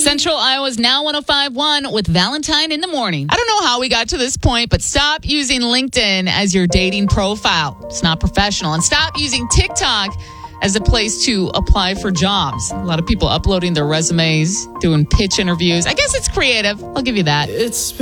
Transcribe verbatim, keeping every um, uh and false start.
Central Iowa's Now one oh five point one with Valentine in the morning. I don't know how we got to this point, but stop using LinkedIn as your dating profile. It's not professional. And stop using TikTok as a place to apply for jobs. A lot of people uploading their resumes, doing pitch interviews. I guess it's creative. I'll give you that. It's